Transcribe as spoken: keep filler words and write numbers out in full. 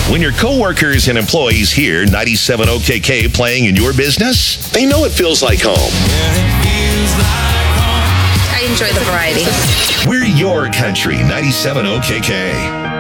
When your coworkers and employees hear ninety-seven O K K playing in your business, they know it feels like home. I enjoy the variety. We're your country, ninety-seven O K K.